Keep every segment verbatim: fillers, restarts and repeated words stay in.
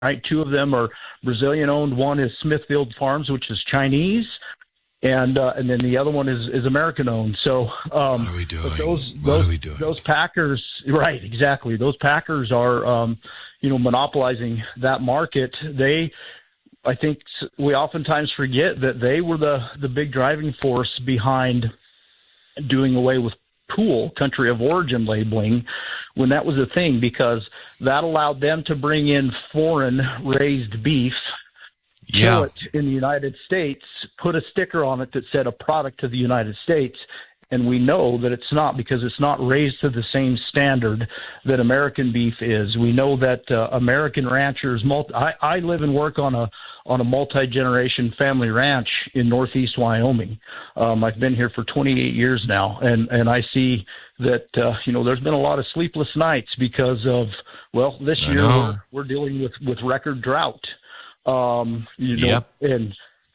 right? Two of them are Brazilian-owned. One is Smithfield Farms, which is Chinese, and uh, and then the other one is, is American-owned. So um, what are we doing? Those, what those, are we doing? Those packers, right, exactly. Those packers are, um, you know, monopolizing that market. They, I think we oftentimes forget that they were the, the big driving force behind doing away with pool, country of origin labeling, when that was a thing, because that allowed them to bring in foreign raised beef, yeah. kill it in the United States, put a sticker on it that said a product to the United States. And we know that it's not, because it's not raised to the same standard that American beef is. We know that uh, American ranchers, multi- I, I live and work on a on a multi-generation family ranch in northeast Wyoming. Um, I've been here for twenty-eight years now, and, and I see that, uh, you know, there's been a lot of sleepless nights because of, well, this I year know. we're, we're dealing with, with record drought. Um, you know, yep. and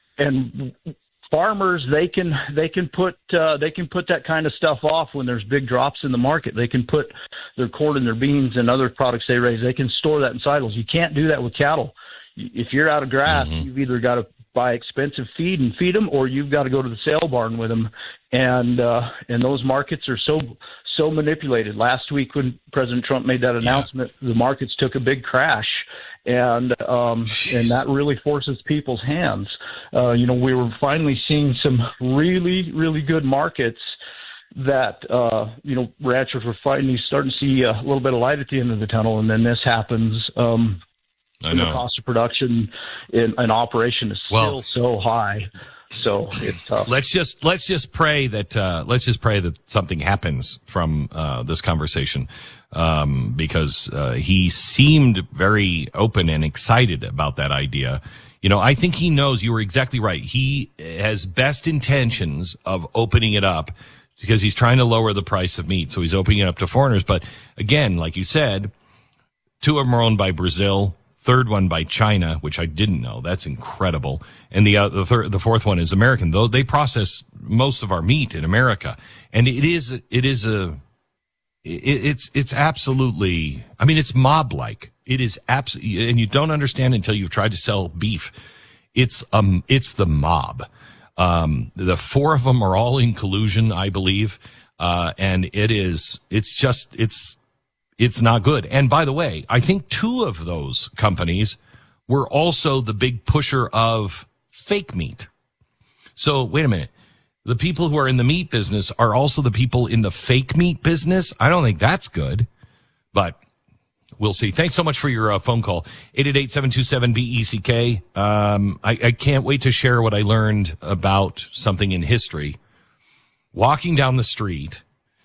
and farmers, they can they can put uh, they can put that kind of stuff off when there's big drops in the market. They can put their corn and their beans and other products they raise. They can store that in silos. You can't do that with cattle. If you're out of grass, mm-hmm. you've either got to buy expensive feed and feed them, or you've got to go to the sale barn with them. And uh, and those markets are so so manipulated. Last week when President Trump made that announcement, yeah. the markets took a big crash. And um, and that really forces people's hands. Uh, you know, we were finally seeing some really, really good markets that, uh, you know, ranchers were finally starting to see a little bit of light at the end of the tunnel. And then this happens. Um, I and know. The cost of production in an operation is well, still so high. So it's tough. Let's just let's just pray that uh, let's just pray that something happens from uh, this conversation, um, because uh, he seemed very open and excited about that idea. You know, I think he knows. You were exactly right. He has best intentions of opening it up because he's trying to lower the price of meat. So he's opening it up to foreigners. But again, like you said, two of them are owned by Brazil. Third one by China, which I didn't know. That's incredible. And the uh, the third, the fourth one is American. Though they process most of our meat in America, and it is it is a it, it's it's absolutely. I mean, it's mob like. It is absolutely, and you don't understand until you've tried to sell beef. It's um it's the mob. Um, the four of them are all in collusion, I believe, uh, and it is it's just it's. It's not good. And by the way, I think two of those companies were also the big pusher of fake meat. So wait a minute. The people who are in the meat business are also the people in the fake meat business. I don't think that's good, but we'll see. Thanks so much for your uh, phone call. eight eight eight, seven two seven, B E C K. Um, I, I can't wait to share what I learned about something in history. Walking down the street,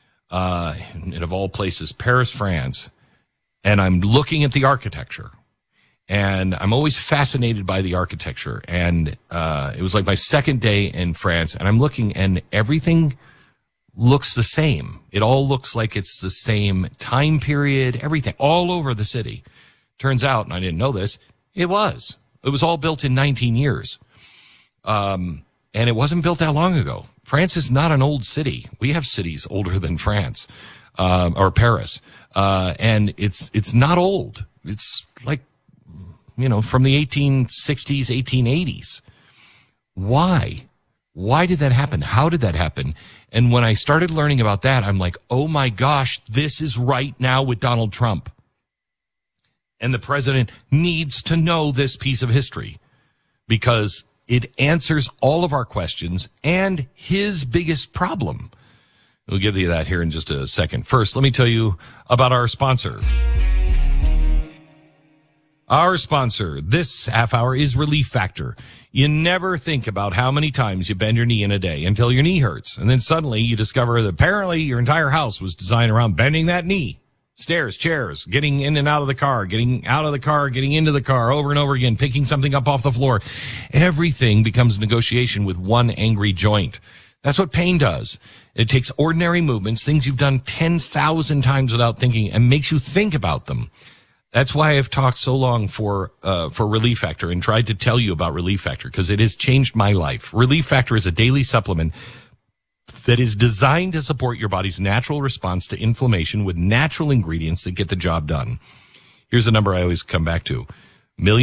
Uh, and of all places, Paris, France, and I'm looking at the architecture, and I'm always fascinated by the architecture, and uh, it was like my second day in France, and I'm looking, and everything looks the same. It all looks like it's the same time period, everything, all over the city. Turns out, and I didn't know this, it was. It was all built in nineteen years. Um, and it wasn't built that long ago. France is not an old city. We have cities older than France, uh, or Paris. Uh, and it's, it's not old. It's like, you know, from the eighteen sixties, eighteen eighties. Why? Why did that happen? How did that happen? And when I started learning about that, I'm like, oh my gosh, this is right now with Donald Trump. And the president needs to know this piece of history because it answers all of our questions and his biggest problem. We'll give you that here in just a second. First, let me tell you about our sponsor. Our sponsor this half hour is Relief Factor. You never think about how many times you bend your knee in a day until your knee hurts. And then suddenly you discover that apparently your entire house was designed around bending that knee. Stairs, chairs, getting in and out of the car, getting out of the car, getting into the car over and over again, picking something up off the floor. Everything becomes negotiation with one angry joint. That's what pain does. It takes ordinary movements, things you've done ten thousand times without thinking, and makes you think about them. That's why I've talked so long for uh for Relief Factor and tried to tell you about Relief Factor, because it has changed my life. Relief Factor is a daily supplement that is designed to support your body's natural response to inflammation with natural ingredients that get the job done. Here's a number I always come back to. million